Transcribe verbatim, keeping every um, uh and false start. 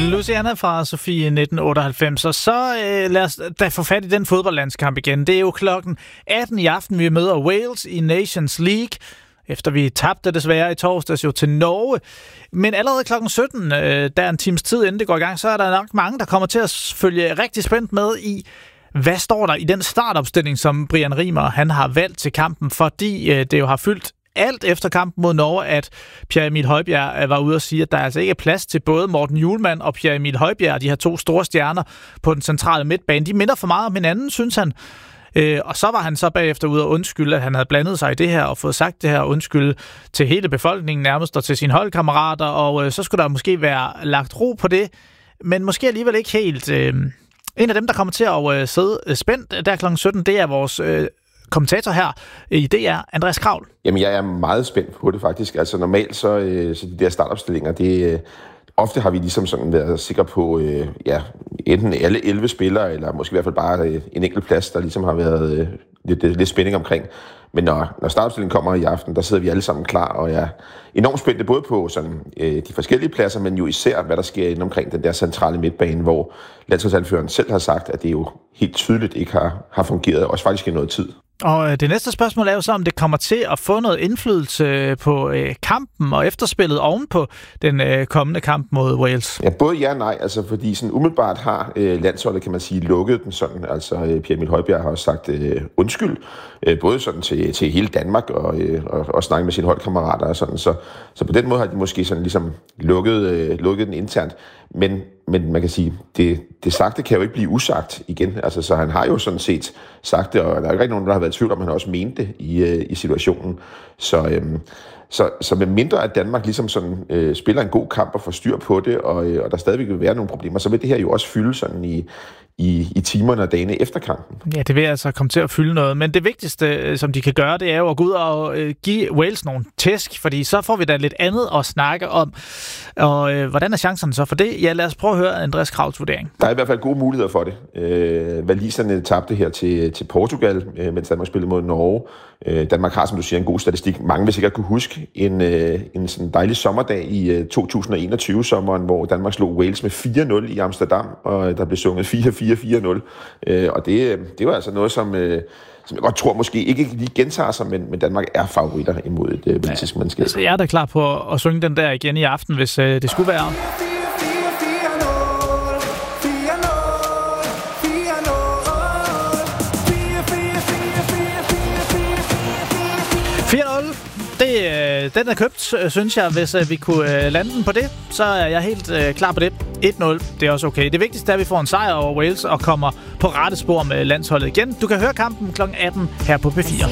Luciana fra Sofie nitten otteoghalvfems. Og så øh, lad os da få fat i den fodboldlandskamp igen. Det er jo klokken atten i aften, vi møder Wales i Nations League, efter vi tabte desværre i torsdags jo til Norge. Men allerede klokken sytten, øh, der er en times tid inden det går i gang, så er der nok mange, der kommer til at følge rigtig spændt med i, hvad står der i den startopstilling, som Brian Riemer han har valgt til kampen, fordi øh, det jo har fyldt alt efter kampen mod Norge, at Pierre-Emil Højbjerg var ude og sige, at der altså ikke er plads til både Morten Hjulmand og Pierre-Emil Højbjerg, de her to store stjerner på den centrale midtbane. De minder for meget om hinanden, synes han. Øh, og så var han så bagefter ude og undskylde, at han havde blandet sig i det her og fået sagt det her undskyld til hele befolkningen nærmest og til sine holdkammerater, og øh, så skulle der måske være lagt ro på det, men måske alligevel ikke helt. Øh, en af dem, der kommer til at øh, sidde spændt der klokken sytten, det er vores øh, kommentator her i D R, Andreas Kraul. Jamen, jeg er meget spændt på det faktisk. Altså normalt så, øh, så de der startopstillinger, det øh, ofte har vi ligesom sådan været sikre på, øh, ja, enten alle elleve spillere, eller måske i hvert fald bare øh, en enkelt plads, der ligesom har været øh, lidt, lidt spænding omkring. Men når, når startopstillingen kommer i aften, der sidder vi alle sammen klar, og jeg er enormt spændte både på sådan, øh, de forskellige pladser, men jo især, hvad der sker inden omkring den der centrale midtbane, hvor landsholdsanføreren selv har sagt, at det jo helt tydeligt ikke har, har fungeret, også faktisk i noget tid. Og det næste spørgsmål er jo så, om det kommer til at få noget indflydelse på øh, kampen og efterspillet ovenpå den øh, kommende kamp mod Wales. Ja, både ja og nej, altså fordi sådan umiddelbart har øh, landsholdet, kan man sige, lukket den sådan. Altså øh, Pierre-Emil Højbjerg har også sagt øh, undskyld, øh, både sådan til, til hele Danmark og, øh, og, og snakke med sine holdkammerater og sådan. Så, så på den måde har de måske sådan ligesom lukket, øh, lukket den internt. Men, men man kan sige, det, det sagte kan jo ikke blive usagt igen. Altså, så han har jo sådan set sagt det, og der er ikke rigtig nogen, der har været i tvivl om, han også mente det i, øh, i situationen. Så, øhm, så, så med mindre at Danmark ligesom sådan, øh, spiller en god kamp og får styr på det, og, øh, og der stadigvæk vil være nogle problemer, så vil det her jo også fylde sådan i, i, i timerne og dagene efter kampen. Ja, det vil altså komme til at fylde noget. Men det vigtigste, som de kan gøre, det er jo at gå ud og øh, give Wales nogle tæsk, fordi så får vi da lidt andet at snakke om. Og øh, hvordan er chancerne så for det? Ja, lad os prøve at høre Andreas Krauls vurdering. Der er i hvert fald gode muligheder for det. Øh, Waliserne tabte her til, til Portugal, øh, mens Danmark spillede mod Norge. Øh, Danmark har, som du siger, en god statistik. Mange vil sikkert kunne huske en, øh, en sådan dejlig sommerdag i øh, to tusind og enogtyve-sommeren, hvor Danmark slog Wales med fire nul i Amsterdam, og der blev sunget fire fire fire nul. Øh, og det, det var altså noget, som, øh, som jeg godt tror måske ikke lige gentager sig, men, men Danmark er favoritter imod et øh, walisisk ja, mandskab. Altså, jeg er da klar på at, at synge den der igen i aften, hvis øh, det skulle være. fire nul. Det, den er købt, synes jeg. Hvis vi kunne lande den på det, så er jeg helt øh, klar på det. et nul, det er også okay. Det vigtigste er, at vi får en sejr over Wales og kommer på rette spor med landsholdet igen. Du kan høre kampen klokken atten her på P fire.